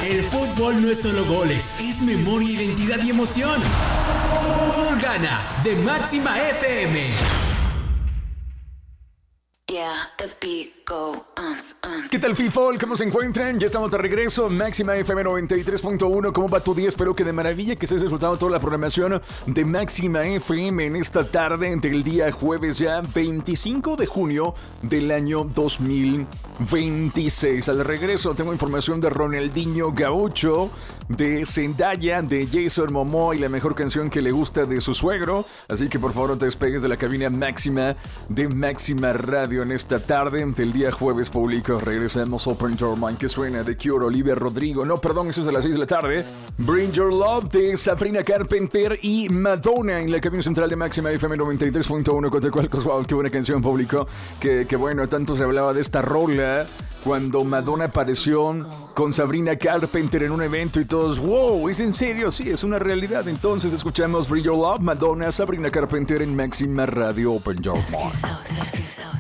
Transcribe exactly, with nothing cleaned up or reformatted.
El fútbol no es solo goles, es memoria, identidad y emoción. Gana de Máxima F M. Yeah, the beat go on, on. ¿Qué tal, people? ¿Cómo se encuentran? Ya estamos de regreso. Máxima F M noventa y tres punto uno. ¿Cómo va tu día? Espero que de maravilla, que estés disfrutando toda la programación de Máxima F M en esta tarde del día jueves ya veinticinco de junio del año dos mil veintiséis. Al regreso tengo información de Ronaldinho Gaucho, de Zendaya, de Jason Momoa y la mejor canción que le gusta de su suegro. Así que por favor no te despegues de la cabina máxima de Máxima Radio en esta tarde del día jueves público. Regresamos. Open Your Mind, que suena de Cure, Olivia Rodrigo. No, perdón, eso es de las seis de la tarde. Bring Your Love de Sabrina Carpenter y Madonna en la cabina central de Máxima F M noventa y tres punto uno. Wow, qué buena canción, público. Que, que bueno, tanto se hablaba de esta rola cuando Madonna apareció con Sabrina Carpenter en un evento y todos, wow, ¿es en serio? Sí, es una realidad. Entonces escuchamos Bring Your Love, Madonna, Sabrina Carpenter en Máxima Radio. Open Your Mind.